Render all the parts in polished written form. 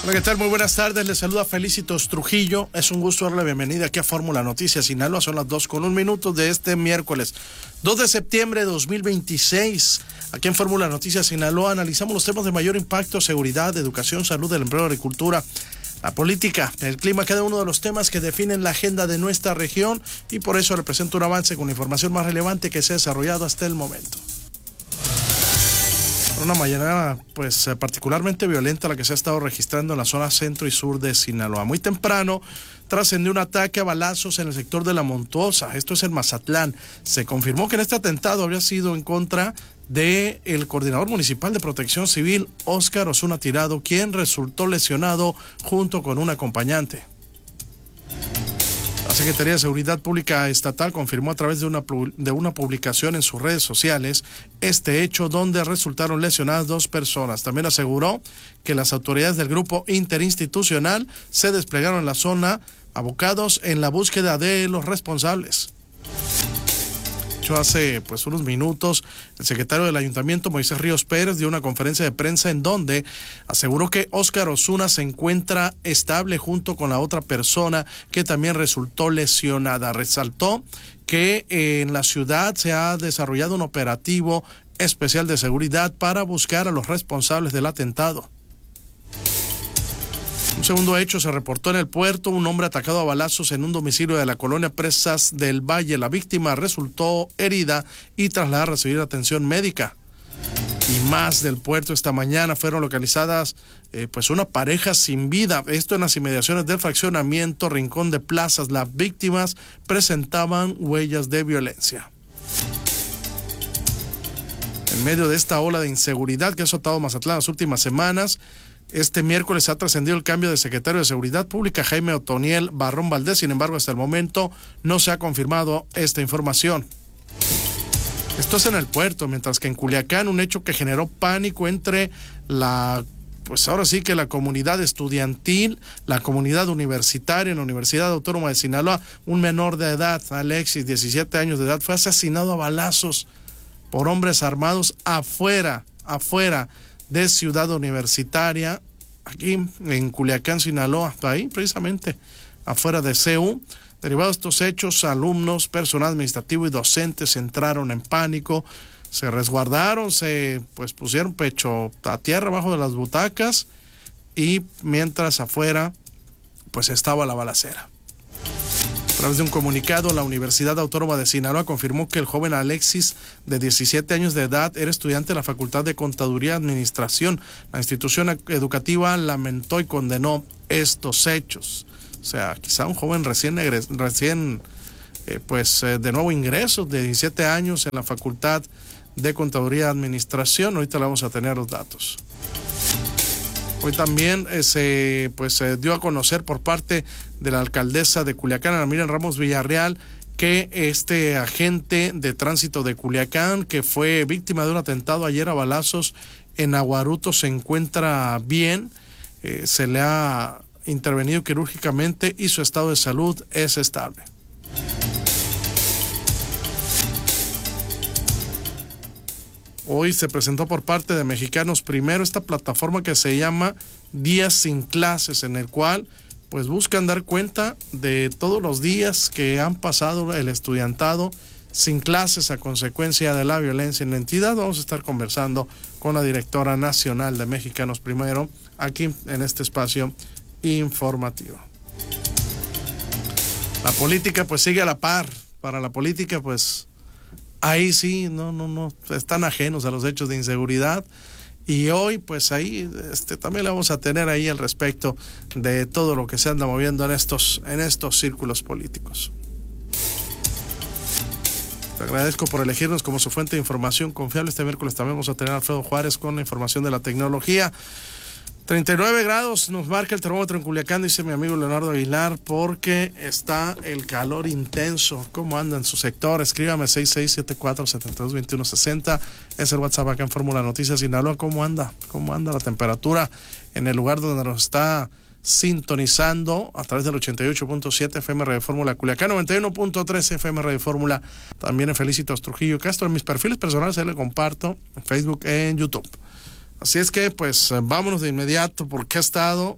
Hola, ¿qué tal? Muy buenas tardes. Les saluda Felicitos Trujillo. Es un gusto darle la bienvenida aquí a Fórmula Noticias Sinaloa. Son las 2:01 de este miércoles 2 de septiembre de 2026. Aquí en Fórmula Noticias Sinaloa analizamos los temas de mayor impacto: seguridad, educación, salud, el empleo, agricultura, la política, el clima, cada uno de los temas que definen la agenda de nuestra región, y por eso le presento un avance con la información más relevante que se ha desarrollado hasta el momento. Una mañana pues particularmente violenta la que se ha estado registrando en la zona centro y sur de Sinaloa. Muy temprano trascendió un ataque a balazos en el sector de La Montuosa, esto es en Mazatlán. Se confirmó que en este atentado habría sido en contra del coordinador municipal de Protección Civil, Óscar Osuna Tirado, quien resultó lesionado junto con un acompañante. La Secretaría de Seguridad Pública Estatal confirmó a través de una publicación en sus redes sociales este hecho, donde resultaron lesionadas 2 personas. También aseguró que las autoridades del grupo interinstitucional se desplegaron en la zona, abocados en la búsqueda de los responsables. Hace unos minutos, el secretario del Ayuntamiento, Moisés Ríos Pérez, dio una conferencia de prensa en donde aseguró que Óscar Osuna se encuentra estable junto con la otra persona que también resultó lesionada. Resaltó que en la ciudad se ha desarrollado un operativo especial de seguridad para buscar a los responsables del atentado. Un segundo hecho se reportó en el puerto: un hombre atacado a balazos en un domicilio de la colonia Presas del Valle. La víctima resultó herida y trasladada a recibir atención médica. Y más del puerto: esta mañana fueron localizadas una pareja sin vida, esto en las inmediaciones del fraccionamiento Rincón de Plazas. Las víctimas presentaban huellas de violencia. En medio de esta ola de inseguridad que ha azotado Mazatlán las últimas semanas, este miércoles ha trascendido el cambio de secretario de Seguridad Pública, Jaime Otoniel Barrón Valdés. Sin embargo, hasta el momento no se ha confirmado esta información. Esto es en el puerto, mientras que en Culiacán, un hecho que generó pánico entre la comunidad estudiantil, la comunidad universitaria en la Universidad Autónoma de Sinaloa. Un menor de edad, Alexis, 17 años de edad, fue asesinado a balazos por hombres armados afuera de Ciudad Universitaria, aquí en Culiacán, Sinaloa, ahí precisamente afuera de CU. Derivado de estos hechos, alumnos, personal administrativo y docentes entraron en pánico, se resguardaron, se pusieron pecho a tierra abajo de las butacas, y mientras afuera estaba la balacera. A través de un comunicado, la Universidad Autónoma de Sinaloa confirmó que el joven Alexis, de 17 años de edad, era estudiante de la Facultad de Contaduría y Administración. La institución educativa lamentó y condenó estos hechos. O sea, quizá un joven recién de nuevo ingreso, de 17 años en la Facultad de Contaduría y Administración. Ahorita le vamos a tener los datos. Hoy también se dio a conocer por parte de la alcaldesa de Culiacán, Ana Miriam Ramos Villarreal, que este agente de tránsito de Culiacán, que fue víctima de un atentado ayer a balazos en Aguaruto, se encuentra bien. Se le ha intervenido quirúrgicamente y su estado de salud es estable. Hoy se presentó por parte de Mexicanos Primero esta plataforma que se llama Días Sin Clases, en el cual buscan dar cuenta de todos los días que han pasado el estudiantado sin clases a consecuencia de la violencia en la entidad. Vamos a estar conversando con la directora nacional de Mexicanos Primero aquí en este espacio informativo. La política sigue a la par. Para la política ahí sí, no están ajenos a los hechos de inseguridad, y hoy ahí también le vamos a tener ahí al respecto de todo lo que se anda moviendo en estos círculos políticos. Te agradezco por elegirnos como su fuente de información confiable. Este miércoles también vamos a tener a Alfredo Juárez con la información de la tecnología. 39 grados nos marca el termómetro en Culiacán, dice mi amigo Leonardo Aguilar, porque está el calor intenso. ¿Cómo anda en su sector? Escríbame 6674-722160. Es el WhatsApp acá en Fórmula Noticias Sinaloa. ¿Cómo anda la temperatura en el lugar donde nos está sintonizando a través del 88.7 FM Radio Fórmula Culiacán, 91.3 FM Radio Fórmula, también en Felicitos Trujillo Castro? En mis perfiles personales ahí le comparto, en Facebook, en YouTube. Así es que vámonos de inmediato, porque ha estado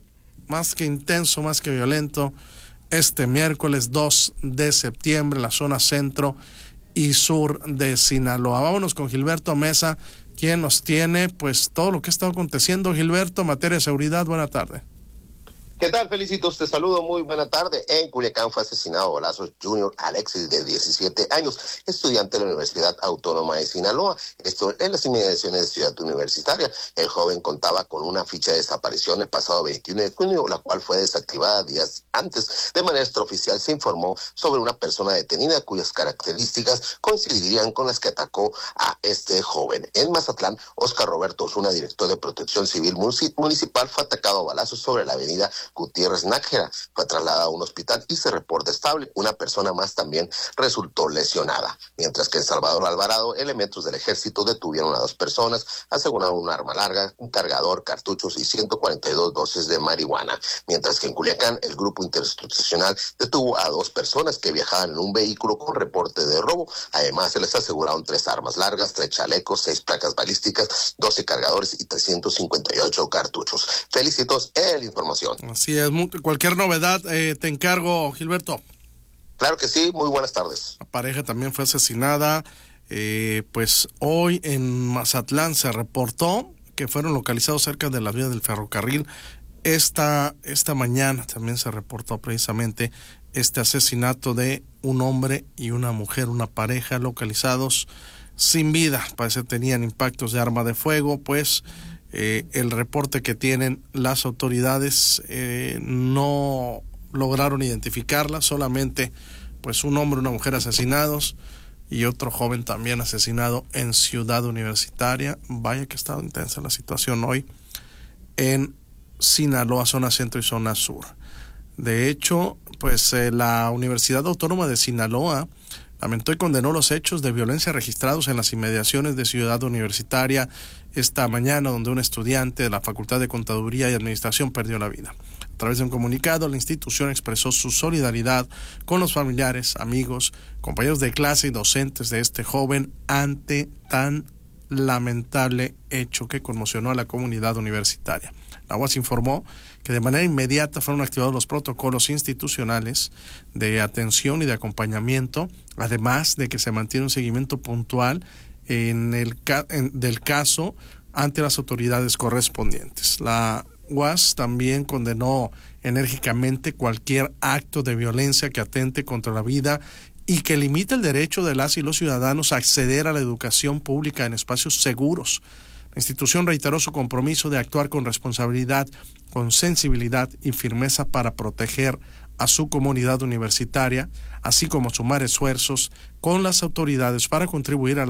más que intenso, más que violento, este miércoles 2 de septiembre en la zona centro y sur de Sinaloa. Vámonos con Gilberto Mesa, quien nos tiene pues todo lo que está aconteciendo. Gilberto, materia de seguridad, buena tarde. ¿Qué tal? Felicitos, te saludo, muy buena tarde. En Culiacán fue asesinado a balazos Junior Alexis, de 17 años, estudiante de la Universidad Autónoma de Sinaloa, esto en las inmediaciones de Ciudad Universitaria. El joven contaba con una ficha de desaparición el pasado 21 de junio, la cual fue desactivada días antes. De manera extraoficial se informó sobre una persona detenida cuyas características coincidirían con las que atacó a este joven. En Mazatlán, Oscar Roberto Osuna, director de Protección Civil Municipal, fue atacado a balazos sobre la avenida Gutiérrez Nájera. Fue trasladado a un hospital y se reporta estable. Una persona más también resultó lesionada. Mientras que en Salvador Alvarado, elementos del ejército detuvieron a 2 personas, aseguraron un arma larga, un cargador, cartuchos y 142 dosis de marihuana. Mientras que en Culiacán, el grupo interinstitucional detuvo a 2 personas que viajaban en un vehículo con reporte de robo. Además, se les aseguraron 3 armas largas, 3 chalecos, 6 placas balísticas, 12 cargadores y 358 cartuchos. Felicitos en la información. Así es, cualquier novedad te encargo, Gilberto. Claro que sí, muy buenas tardes. La pareja también fue asesinada, pues hoy en Mazatlán se reportó que fueron localizados cerca de la vía del ferrocarril. Esta mañana también se reportó precisamente este asesinato de un hombre y una mujer, una pareja localizados sin vida. Parece que tenían impactos de arma de fuego, pues el reporte que tienen las autoridades no lograron identificarla, solamente pues un hombre y una mujer asesinados y otro joven también asesinado en Ciudad Universitaria. Vaya que ha estado intensa la situación hoy en Sinaloa, zona centro y zona sur. De hecho, pues la Universidad Autónoma de Sinaloa lamentó y condenó los hechos de violencia registrados en las inmediaciones de Ciudad Universitaria esta mañana, donde un estudiante de la Facultad de Contaduría y Administración perdió la vida. A través de un comunicado, la institución expresó su solidaridad con los familiares, amigos, compañeros de clase y docentes de este joven ante tan lamentable hecho que conmocionó a la comunidad universitaria. La UAS informó que de manera inmediata fueron activados los protocolos institucionales de atención y de acompañamiento, además de que se mantiene un seguimiento puntual del caso ante las autoridades correspondientes. La UAS también condenó enérgicamente cualquier acto de violencia que atente contra la vida y que limite el derecho de las y los ciudadanos a acceder a la educación pública en espacios seguros. La institución reiteró su compromiso de actuar con responsabilidad, con sensibilidad y firmeza para proteger a su comunidad universitaria, así como sumar esfuerzos con las autoridades para contribuir a la